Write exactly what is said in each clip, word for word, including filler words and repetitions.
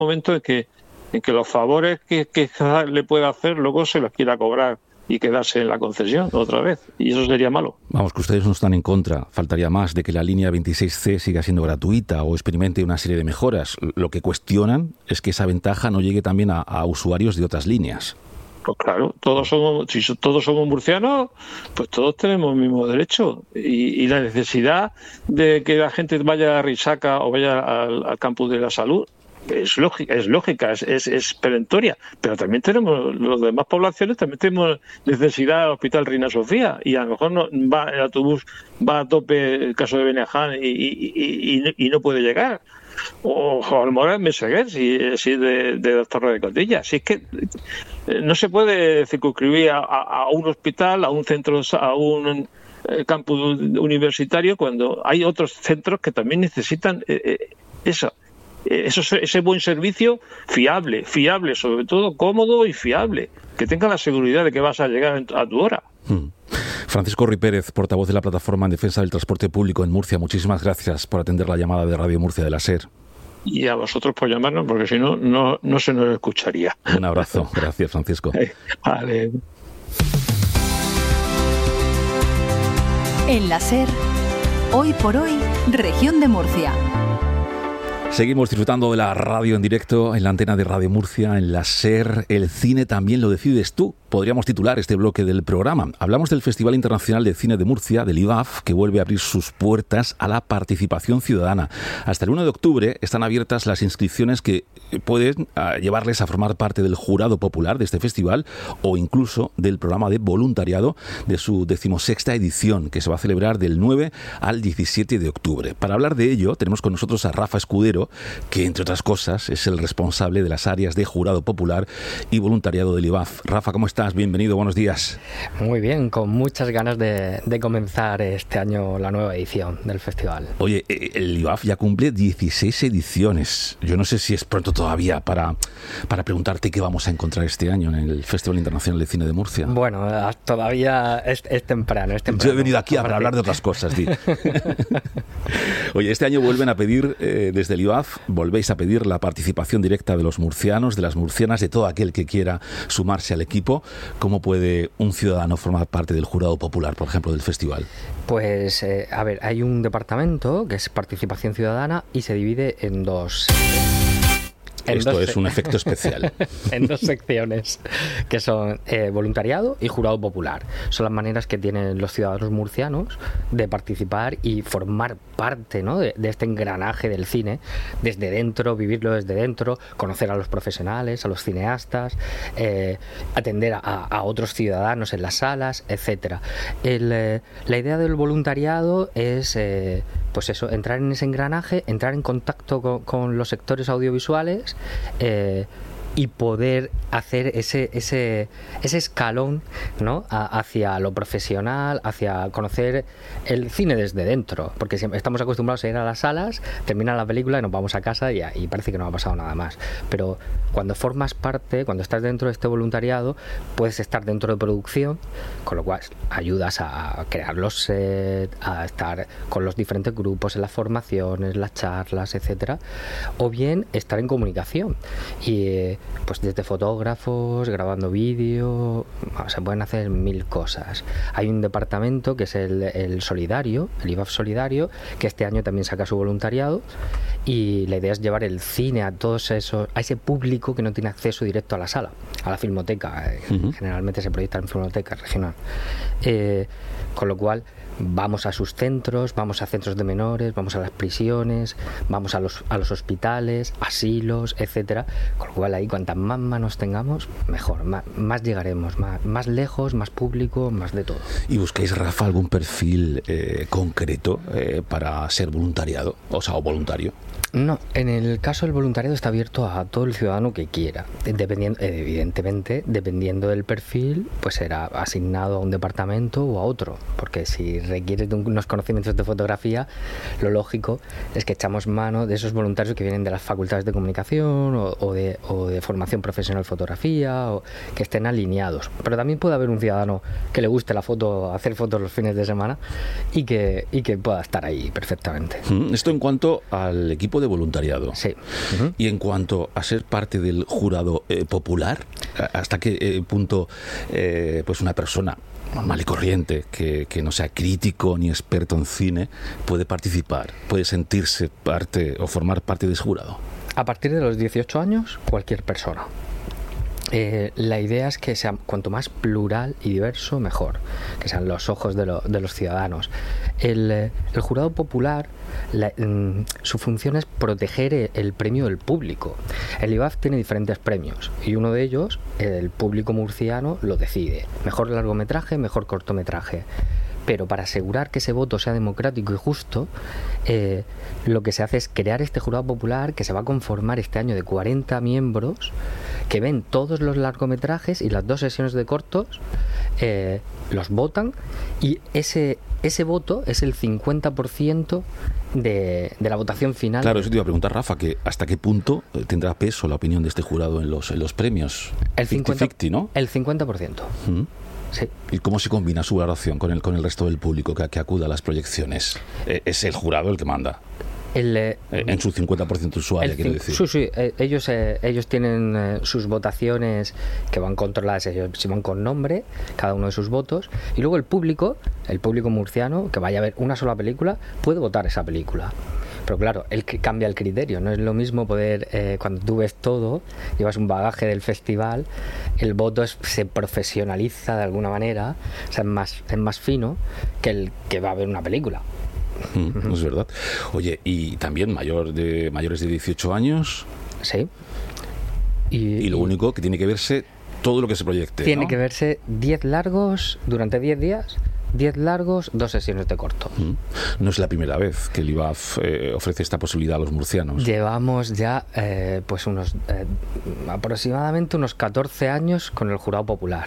momento en que, en que los favores que, que le pueda hacer luego se los quiera cobrar y quedarse en la concesión otra vez, y eso sería malo. Vamos, que ustedes no están en contra, faltaría más, de que la línea veintiséis ce siga siendo gratuita o experimente una serie de mejoras. Lo que cuestionan es que esa ventaja no llegue también a, a usuarios de otras líneas. Pues claro, todos somos, si todos somos murcianos, pues todos tenemos el mismo derecho, y, y la necesidad de que la gente vaya a Risaca o vaya al, al campus de la salud es lógica, es lógica, es, es, es perentoria, pero también tenemos, los demás poblaciones también tenemos necesidad del Hospital Reina Sofía, y a lo mejor no va el autobús va a tope, el caso de Beneján, y, y, y, y no puede llegar. O Almora en Meseguer, si, si de, de la Torre de Cotilla. Si es que no se puede circunscribir a, a, a un hospital, a un centro, a un eh, campus universitario, cuando hay otros centros que también necesitan eh, eh, eso. Eso, ese buen servicio fiable, fiable, sobre todo cómodo y fiable, que tenga la seguridad de que vas a llegar a tu hora. Hmm. Francisco Ruy Pérez, portavoz de la Plataforma en Defensa del Transporte Público en Murcia, muchísimas gracias por atender la llamada de Radio Murcia de la SER. Y a vosotros por llamarnos, porque si no, no, no se nos escucharía. Un abrazo, gracias Francisco. Vale. En la SER, hoy por hoy, Región de Murcia. Seguimos disfrutando de la radio en directo en la antena de Radio Murcia, en la SER. El cine también lo decides tú. Podríamos titular este bloque del programa. Hablamos del Festival Internacional de Cine de Murcia, del I V A F, que vuelve a abrir sus puertas a la participación ciudadana. Hasta el uno de octubre están abiertas las inscripciones que pueden llevarles a formar parte del jurado popular de este festival o incluso del programa de voluntariado de su decimosexta edición, que se va a celebrar del nueve al diecisiete de octubre. Para hablar de ello, tenemos con nosotros a Rafa Escudero, que entre otras cosas es el responsable de las áreas de jurado popular y voluntariado del I V A F. Rafa, ¿cómo estás? Bienvenido, buenos días. Muy bien, con muchas ganas de, de comenzar este año la nueva edición del festival. Oye, el I V A F ya cumple dieciséis ediciones. Yo no sé si es pronto todavía para, para preguntarte qué vamos a encontrar este año en el Festival Internacional de Cine de Murcia. Bueno, todavía es, es temprano, es temprano. Yo he venido aquí a hablar de otras cosas, tío. Oye, este año vuelven a pedir, eh, desde el I V A F, volvéis a pedir la participación directa de los murcianos, de las murcianas, de todo aquel que quiera sumarse al equipo. ¿Cómo puede un ciudadano formar parte del jurado popular, por ejemplo, del festival? Pues, eh, a ver, hay un departamento que es participación ciudadana y se divide en dos... En Esto dos, es un efecto especial. En dos secciones, que son eh, voluntariado y jurado popular. Son las maneras que tienen los ciudadanos murcianos de participar y formar parte, ¿no?, de, de este engranaje del cine, desde dentro, vivirlo desde dentro, conocer a los profesionales, a los cineastas, eh, atender a, a otros ciudadanos en las salas, etcétera. El, eh, la idea del voluntariado es... Eh, pues eso, entrar en ese engranaje, entrar en contacto con, con los sectores audiovisuales eh, y poder hacer ese ese ese escalón, ¿no?, a, hacia lo profesional, hacia conocer el cine desde dentro, porque siempre estamos acostumbrados a ir a las salas, termina la película y nos vamos a casa y, y parece que no ha pasado nada más. Pero cuando formas parte, cuando estás dentro de este voluntariado, puedes estar dentro de producción, con lo cual ayudas a crear los sets, a estar con los diferentes grupos en las formaciones, las charlas, etcétera, o bien estar en comunicación y eh, pues desde fotógrafos, grabando vídeo, se pueden hacer mil cosas. Hay un departamento que es el, el solidario, el I V A F solidario, que este año también saca su voluntariado, y la idea es llevar el cine a todos esos, a ese público que no tiene acceso directo a la sala, a la filmoteca. Uh-huh. Generalmente se proyecta en filmoteca regional. Eh, con lo cual vamos a sus centros, vamos a centros de menores, vamos a las prisiones, vamos a los a los hospitales, asilos, etcétera. Con lo cual ahí cuantas más manos tengamos, mejor, más, más llegaremos, más, más lejos, más público, más de todo. ¿Y busquáis, Rafa, algún perfil eh, concreto eh, para ser voluntariado, o sea, o voluntario? No, en el caso del voluntariado está abierto a todo el ciudadano que quiera. Dependiendo, evidentemente, dependiendo del perfil, pues será asignado a un departamento o a otro. Porque si requiere de unos conocimientos de fotografía, lo lógico es que echamos mano de esos voluntarios que vienen de las facultades de comunicación o, o, de, o de formación profesional fotografía, o que estén alineados. Pero también puede haber un ciudadano que le guste la foto, hacer fotos los fines de semana y que, y que pueda estar ahí perfectamente. Esto en cuanto al equipo de voluntariado. Sí. Uh-huh. Y en cuanto a ser parte del jurado eh, popular, ¿hasta qué eh, punto eh, pues una persona normal y corriente, que, que no sea crítico ni experto en cine, puede participar, puede sentirse parte o formar parte de ese jurado? A partir de los dieciocho años, cualquier persona. Eh, la idea es que sea cuanto más plural y diverso, mejor, que sean los ojos de, lo, de los ciudadanos. El, el jurado popular, la, mm, su función es proteger el premio del público. El I B A F tiene diferentes premios y uno de ellos, el público murciano, lo decide. Mejor largometraje, mejor cortometraje. Pero para asegurar que ese voto sea democrático y justo, eh, lo que se hace es crear este jurado popular que se va a conformar este año de cuarenta miembros que ven todos los largometrajes y las dos sesiones de cortos, eh, los votan y ese, ese voto es el cincuenta por ciento de, de la votación final. Claro, eso te iba a preguntar, Rafa, que hasta qué punto tendrá peso la opinión de este jurado en los, en los premios. El cincuenta, cincuenta, ¿no? El cincuenta por ciento. ¿Mm? Sí. ¿Y cómo se combina su valoración con el, con el resto del público que, que acuda a las proyecciones? Eh, ¿Es el jurado el que manda? El, eh, en su cincuenta por ciento usuario, quiero decir. Sí, sí, eh, ellos, eh, ellos tienen eh, sus votaciones que van controladas, ellos se van con nombre, cada uno de sus votos, y luego el público, el público murciano, que vaya a ver una sola película, puede votar esa película. Pero claro, él cambia el criterio. No es lo mismo poder, eh, cuando tú ves todo, llevas un bagaje del festival, el voto es, se profesionaliza de alguna manera, o sea, es más, es más fino que el que va a ver una película. Mm, es verdad. Oye, y también mayor de mayores de dieciocho años. Sí. Y, y lo y, único que tiene que verse todo lo que se proyecte. Tiene ¿no? que verse diez largos durante diez días. diez largos, dos sesiones de corto. No es la primera vez que el I B A F eh, ofrece esta posibilidad a los murcianos. Llevamos ya eh, pues unos eh, aproximadamente unos catorce años con el jurado popular.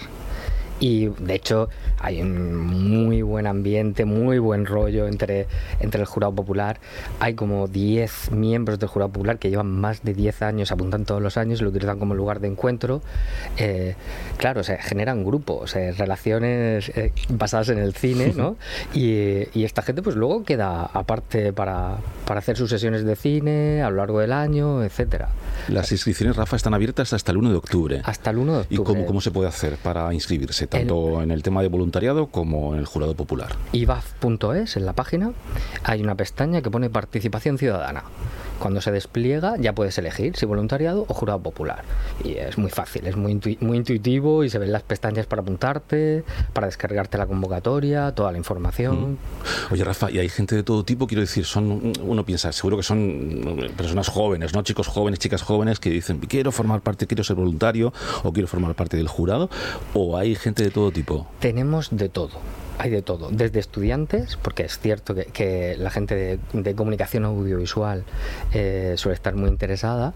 Y de hecho hay un muy buen ambiente, muy buen rollo entre, entre el jurado popular. Hay como diez miembros del jurado popular que llevan más de diez años, apuntan todos los años, lo utilizan como lugar de encuentro. Eh, claro, se generan grupos, eh, relaciones eh, basadas en el cine, ¿no? Y, y esta gente pues luego queda aparte para, para hacer sus sesiones de cine a lo largo del año, etcétera. Las inscripciones, Rafa, están abiertas hasta el uno de octubre. Hasta el uno de octubre. ¿Y cómo, cómo se puede hacer para inscribirse? Tanto el, en el tema de voluntariado como en el jurado popular. I B A F punto es, en la página, hay una pestaña que pone participación ciudadana. Cuando se despliega ya puedes elegir si voluntariado o jurado popular. Y es muy fácil, es muy, intu- muy intuitivo y se ven las pestañas para apuntarte, para descargarte la convocatoria, toda la información. Mm. Oye, Rafa, y hay gente de todo tipo, quiero decir, son uno piensa, seguro que son personas jóvenes, ¿no? Chicos jóvenes, chicas jóvenes que dicen, quiero formar parte, quiero ser voluntario o quiero formar parte del jurado, o hay gente de todo tipo. Tenemos de todo. Hay de todo, desde estudiantes, porque es cierto que, que la gente de, de comunicación audiovisual eh, suele estar muy interesada,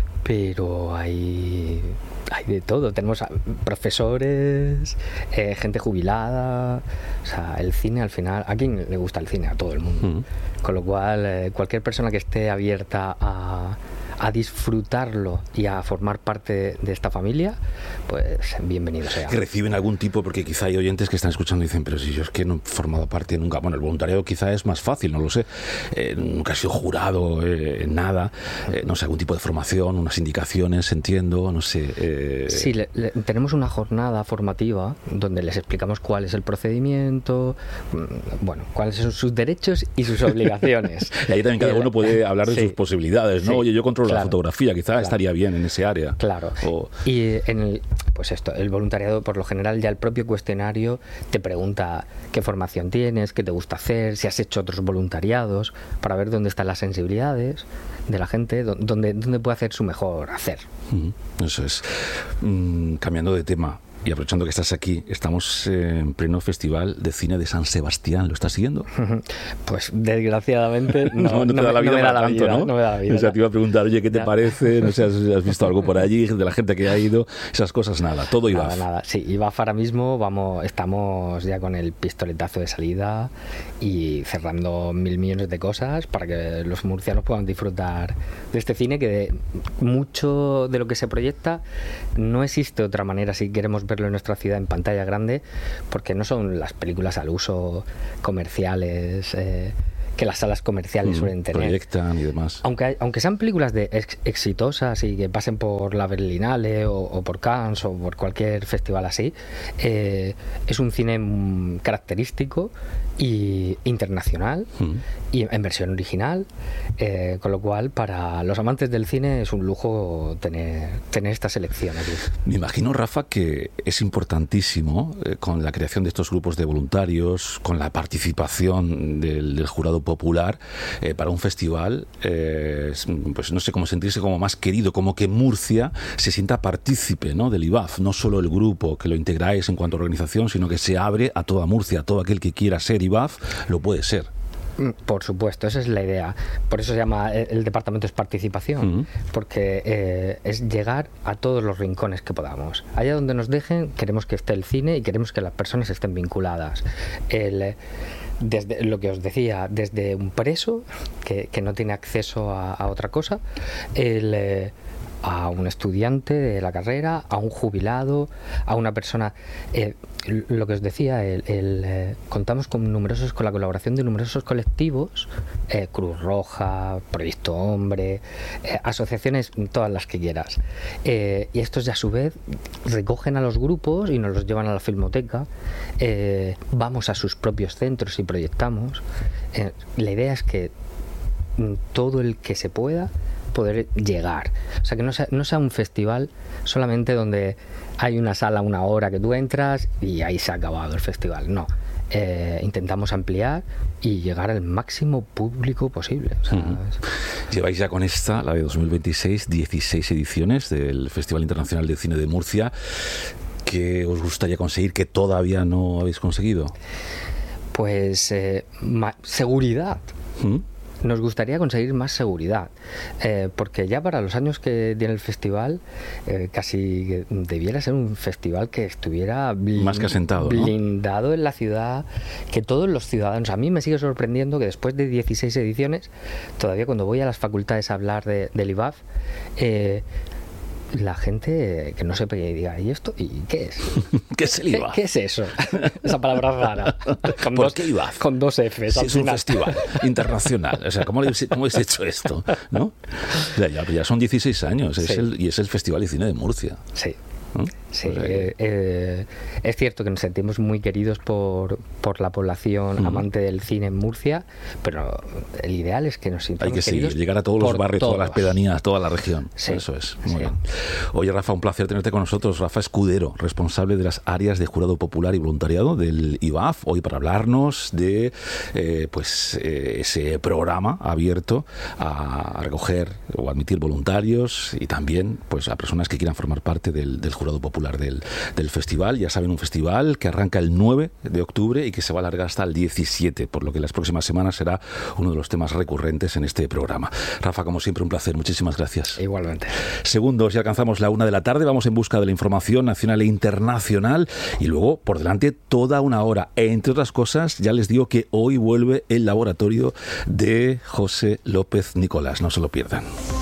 pero hay, hay de todo. Tenemos profesores, eh, gente jubilada, o sea, el cine al final, ¿a quién le gusta el cine? A todo el mundo. Uh-huh. Con lo cual, eh, cualquier persona que esté abierta a... a disfrutarlo y a formar parte de esta familia, pues bienvenido sea. ¿Que reciben algún tipo? Porque quizá hay oyentes que están escuchando y dicen, pero si yo es que no he formado parte nunca. Bueno, el voluntariado quizá es más fácil, no lo sé. Eh, nunca he sido jurado, eh, nada. Eh, no sé, algún tipo de formación, unas indicaciones, entiendo, no sé. Eh... Sí, le, le, tenemos una jornada formativa donde les explicamos cuál es el procedimiento, bueno, cuáles son sus derechos y sus obligaciones. Y ahí también cada uno puede hablar de sí, sus posibilidades, ¿no? Sí, oye, yo controlo claro, la fotografía, quizá claro, estaría bien en ese área. Claro. O... Y en el, pues esto, el voluntariado, por lo general, ya el propio cuestionario te pregunta qué formación tienes, qué te gusta hacer, si has hecho otros voluntariados, para ver dónde están las sensibilidades de la gente, dónde, dónde puede hacer su mejor hacer. Eso es. Mm, cambiando de tema, Y aprovechando que estás aquí, estamos en pleno Festival de Cine de San Sebastián. ¿Lo estás siguiendo? Pues desgraciadamente no, no, no, no, te da la vida no me da la tanto, vida, ¿no? no me da la vida. O sea, te iba a preguntar, oye, ¿qué te ya. parece? No sé, ¿has visto algo por allí de la gente que ha ido? Esas cosas, nada, todo I B A F. Nada, nada. Sí, I B A F ahora mismo vamos, estamos ya con el pistoletazo de salida y cerrando mil millones de cosas para que los murcianos puedan disfrutar de este cine, que de mucho de lo que se proyecta no existe otra manera si queremos verlo en nuestra ciudad en pantalla grande, porque no son las películas al uso comerciales eh, que las salas comerciales mm, suelen tener. Proyectan y demás. Aunque, aunque sean películas de ex, exitosas y que pasen por la Berlinale o, o por Cannes o por cualquier festival así, eh, es un cine característico y internacional mm. y en versión original, eh, con lo cual para los amantes del cine es un lujo tener, tener esta selección aquí. Me imagino, Rafa, que es importantísimo eh, con la creación de estos grupos de voluntarios, con la participación del, del jurado popular eh, para un festival, eh, pues no sé cómo sentirse como más querido, como que Murcia se sienta partícipe, ¿no?, del I B A F, no solo el grupo que lo integráis en cuanto a organización, sino que se abre a toda Murcia, a todo aquel que quiera ser I B A F lo puede ser. Por supuesto, esa es la idea. Por eso se llama el, el departamento es participación, uh-huh. porque eh, es llegar a todos los rincones que podamos. Allá donde nos dejen, queremos que esté el cine y queremos que las personas estén vinculadas. El, desde lo que os decía, desde un preso que, que no tiene acceso a, a otra cosa, el... Eh, a un estudiante de la carrera, a un jubilado, a una persona, eh, lo que os decía, el, el, eh, contamos con numerosos, con la colaboración de numerosos colectivos, eh, Cruz Roja, Proyecto Hombre, eh, asociaciones, todas las que quieras, eh, y estos ya a su vez recogen a los grupos y nos los llevan a la filmoteca, eh, vamos a sus propios centros y proyectamos. Eh, la idea es que todo el que se pueda poder llegar, o sea, que no sea, no sea un festival solamente donde hay una sala una hora que tú entras y ahí se ha acabado el festival, no, eh, intentamos ampliar y llegar al máximo público posible, o sea, uh-huh. Lleváis ya con esta, la de dos mil veintiséis, dieciséis ediciones del Festival Internacional de Cine de Murcia. ¿Qué os gustaría conseguir que todavía no habéis conseguido? Pues eh, ma- seguridad. ¿Mm? Nos gustaría conseguir más seguridad, eh, porque ya para los años que tiene el festival, eh, casi debiera ser un festival que estuviera blind, más que asentado, blindado, ¿no?, en la ciudad, que todos los ciudadanos. A mí me sigue sorprendiendo que después de dieciséis ediciones, todavía cuando voy a las facultades a hablar de, del I B A F, eh, la gente que no sepa y diga, ¿y esto? ¿Y qué es? ¿Qué es el I B A F? ¿Qué, qué es eso? Esa palabra rara. Con ¿Por dos, qué I B A F? Con dos Fs. Sí, es un festival internacional. O sea, ¿cómo habéis, cómo habéis hecho esto? ¿No? Ya, ya, ya son dieciséis años, es sí. el, y es el Festival de Cine de Murcia. Sí. ¿no? Sí, Pues, eh, eh, es cierto que nos sentimos muy queridos por, por la población uh-huh. amante del cine en Murcia, pero el ideal es que nos sintamos Hay que queridos seguir, llegar a todos los barrios, todos. todas las pedanías, toda la región. Sí, eso es, muy sí. bien. Oye, Rafa, un placer tenerte con nosotros. Rafa Escudero, responsable de las áreas de jurado popular y voluntariado del I B A F, hoy para hablarnos de eh, pues eh, ese programa abierto a, a recoger o admitir voluntarios y también pues a personas que quieran formar parte del, del jurado popular Del, del festival. Ya saben, un festival que arranca el nueve de octubre y que se va a alargar hasta el diecisiete, por lo que las próximas semanas será uno de los temas recurrentes en este programa. Rafa, como siempre, un placer. Muchísimas gracias. Igualmente. Segundos, ya alcanzamos la una de la tarde. Vamos en busca de la información nacional e internacional y luego, por delante, toda una hora. Entre otras cosas, ya les digo que hoy vuelve el laboratorio de José López Nicolás. No se lo pierdan.